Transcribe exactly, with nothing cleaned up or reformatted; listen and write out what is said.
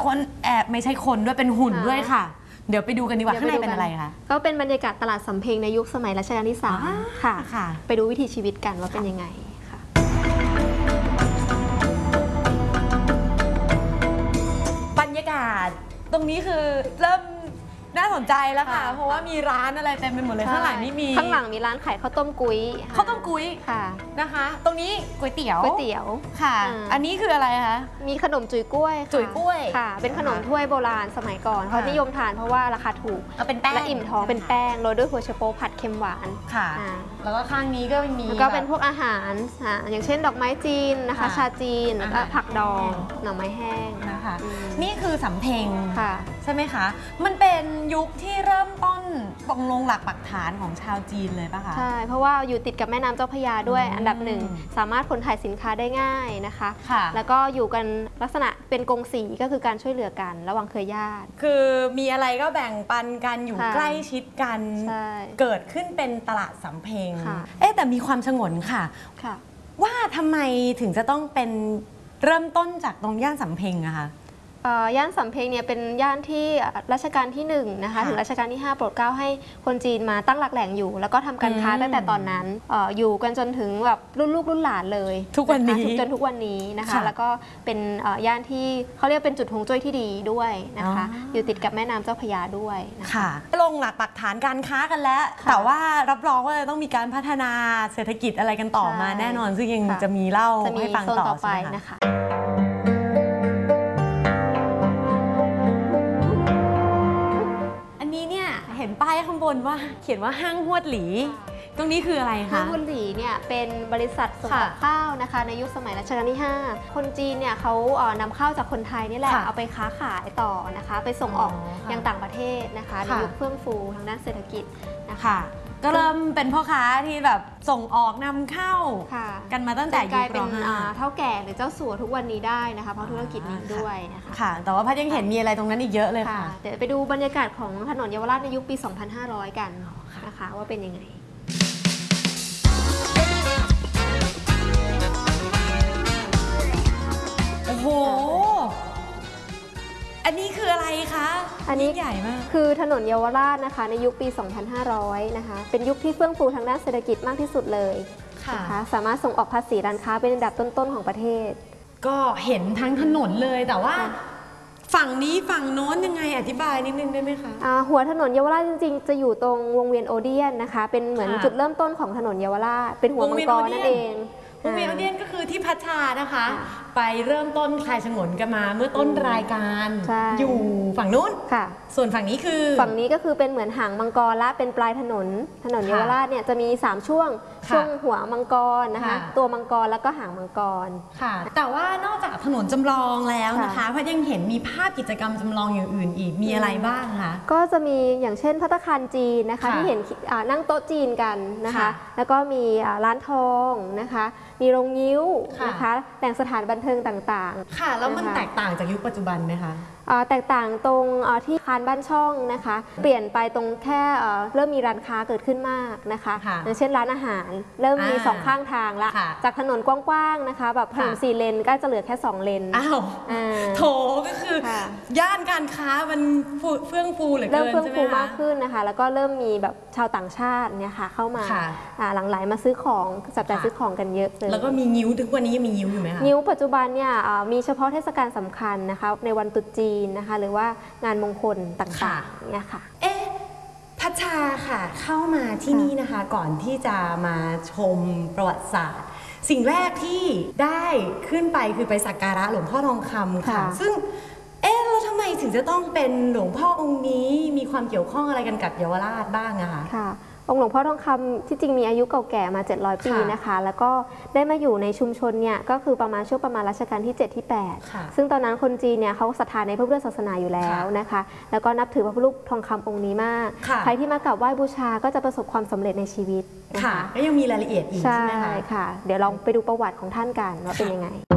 คนแอบไม่ใช่คนด้วยเป็นหุ่นด้วยค่ะเดี๋ยวไปดูกันดีกว่าข้างในเป็นอะไรคะก็เป็นบรรยากาศตลาดสำเพ็งในยุคสมัยรัชกาลที่สามค่ะไปดูวิถีชีวิตกันว่าเป็นยังไงค่ะบรรยากาศตรงนี้คือเริ่มน่าสนใจแล้วค่ะเพราะว่ามีร้านอะไรเต็มไปหมดเลยข้างหลังนี่มีข้างหลังมีร้านขายข้าวต้มกุ้ยข้าวต้มกุ้ยค่ะนะคะตรงนี้ก๋วยเตี๋ยวก๋วยเตี๋ยวค่ะอันนี้คืออะไรคะมีขนมจุ๋ยกล้วยจุ๋ยกล้วยค่ะเป็นขนมถ้วยโบราณสมัยก่อนเขานิยมทานเพราะว่าราคาถูกเป็นแป้งและอิ่มท้องเป็นแป้งโรยด้วยหัวไชโป๊ผัดเค็มหวานค่ะแล้วก็ข้างนี้ก็มีก็เป็นพวกอาหารอย่างเช่นดอกไม้จีนนะคะชาจีนแล้วก็ผักดองหน่อไม้แห้งนะคะนี่คือสำเพ็งค่ะใช่ไหมคะมันเป็นยุคที่เริ่มต้นปองลงหลักปักฐานของชาวจีนเลยป่ะคะใช่เพราะว่าอยู่ติดกับแม่น้ำเจ้าพระยาด้วยอันดับหนึ่งสามารถขนถ่ายสินค้าได้ง่ายนะคะแล้วก็อยู่กันลักษณะเป็นกงสีก็คือการช่วยเหลือกันระหว่างเครือญาติคือมีอะไรก็แบ่งปันกันอยู่ใกล้ชิดกันเกิดขึ้นเป็นตลาดสำเพ็งเอ๊ะแต่มีความฉงนค่ะว่าทำไมถึงจะต้องเป็นเริ่มต้นจากตรงย่านสำเพ็งอะคะย่านสำเพ็งเนี่ยเป็นย่านที่รัชกาลที่หนึ่งนะคะถึงรัชกาลที่ห้าโปรดเกล้าให้คนจีนมาตั้งหลักแหล่งอยู่แล้วก็ทำการค้าตั้งแต่ตอนนั้นอยู่กันจนถึงแบบรุ่นลูกรุ่นหลานเลยทุกวันนี้จนทุกวันนี้นะคะแล้วก็เป็นย่านที่เขาเรียกเป็นจุดฮวงจุ้ยที่ดีด้วยนะคะอยู่ติดกับแม่น้ำเจ้าพระยาด้วยนะคะลงหลักปักฐานการค้ากันแล้วแต่ว่ารับรองว่าต้องมีการพัฒนาเศรษฐกิจอะไรกันต่อมาแน่นอนซึ่งยังจะมีเล่าให้ฟังต่อไปนะคะเห็นป้ายข้างบนว่าเขียนว่าห้างฮวดหลีตรงนี้คืออะไรคะห้างฮวดหลีเนี่ยเป็นบริษัทส่งออกข้าวนะคะในยุคสมัยรัชกาลที่ห้าคนจีนเนี่ยเขานำข้าวจากคนไทยนี่แหละเอาไปค้าขายต่อนะคะไปส่งออกยังต่างประเทศนะคะในยุคเฟื่องฟูทางด้านเศรษฐกิจนะคะก็เริ่มเป็นพ่อค้าที่แบบส่งออกนำเข้ากันมาตั้งแต่ยุครองเท่าแก่หรือเจ้าสัวทุกวันนี้ได้นะคะเพราะธุรกิจนี้ด้วยนะคะค่ะแต่ว่าพัดยังเห็นมีอะไรตรงนั้นอีกเยอะเลยค่ะเดี๋ยวไปดูบรรยากาศของถนนเยาวราชในยุคปี สองพันห้าร้อย กันนะคะว่าเป็นยังไงโอ้โหอันนี้คืออะไรคะอันนี้ใหญ่มากคือถนนเยาวราชนะคะในยุคปี สองพันห้าร้อย นะคะเป็นยุคที่เฟื่องฟูทางด้านเศรษฐกิจมากที่สุดเลยนะคะสามารถส่งออกภาษีร้านค้าเป็นอันดับต้นๆของประเทศก็เห็นทั้งถนนเลยแต่ว่าฝั่งนี้ฝั่งโน้นยังไงอธิบายนิดนึงได้ไหมคะหัวถนนเยาวราชจริงๆจะอยู่ตรงวงเวียนโอเดียนนะคะเป็นเหมือนจุดเริ่มต้นของถนนเยาวราชเป็นหัวมังกรนั่นเองวงเวียนโอเดียนก็คือที่พัชชานะคะไปเริ่มต้นคลายฉงนกันมาเมื่อต้นรายการอยู่ฝั่งนู้นค่ะส่วนฝั่งนี้คือฝั่งนี้ก็คือเป็นเหมือนหางมังกรและเป็นปลายถนนถนนเยาวราชเนี่ยจะมีสามช่วงช่วงหัวมังกรนะคะตัวมังกรแล้วก็หางมังกรค่ะแต่ว่านอกจากถนนจำลองแล้วนะคะเพราะยังเห็นมีภาพกิจกรรมจำลองอย่างอื่นอีกมีอะไรบ้างคะก็จะมีอย่างเช่นภัตตาคารจีนนะคะที่เห็นนั่งโต๊ะจีนกันนะคะแล้วก็มีร้านทองนะคะมีโรงยิ้วนะคะแหล่งสถานบันเทิงต่างๆค่ะแล้วมันแตกต่างจากยุคปัจจุบันไหมคะแตกต่างตรงที่คานบ้านช่องนะคะเปลี่ยนไปตรงแค่เริ่มมีร้านค้าเกิดขึ้นมากนะคะอย่างเช่นร้านอาหารเริ่มมีสองข้างทางละจากถนนกว้างๆนะคะแบบถนนสี่เลนก็จะเหลือแค่สองเลนอ้าวโถก็คือย่านการค้ามันเฟื่องฟูเหลือเกินเริ่มเฟื่องฟูมากขึ้นนะคะแล้วก็เริ่มมีแบบชาวต่างชาติเนี่ยค่ะเข้ามาหลั่งไหลมาซื้อของจับจ่ายซื้อของกันเยอะเลยแล้วก็มีงิ้วทุกวันนี้ยังมีงิ้วอยู่ไหมคะงิ้วปัจจุบันเนี่ยมีเฉพาะเทศกาลสำคัญนะคะในวันตรุษจีนนะคะหรือว่างานมงคลต่างๆเนี่ยค่ะเอ๊ะพัชชาค่ะเข้ามาที่นี่นะคะก่อนที่จะมาชมประวัติศาสตร์สิ่งแรกที่ได้ขึ้นไปคือไปสักการะหลวงพ่อทองคำค่ะซึ่งเอ๊ะแล้วทำไมถึงจะต้องเป็นหลวงพ่อองค์นี้มีความเกี่ยวข้องอะไรกันกับเยาวราชบ้างอะคะค่ะองค์หลวงพ่อทองคำที่จริงมีอายุเก่าแก่มาเจ็ดร้อยปีนะคะแล้วก็ได้มาอยู่ในชุมชนเนี่ยก็คือประมาณช่วงประมาณรัชกาลที่เจ็ดที่แปดซึ่งตอนนั้นคนจีนเนี่ยเขาศรัทธาในพระพุทธศาสนาอยู่แล้วนะคะแล้วก็นับถือพระพุทธรูปทองคำองค์นี้มากใครที่มากราบไหว้บูชาก็จะประสบความสำเร็จในชีวิตค่ะก็ยังมีรายละเอียดอีกใช่ไหมคะค่ะเดี๋ยวลองไปดูประวัติของท่านกันว่าเป็นยังไง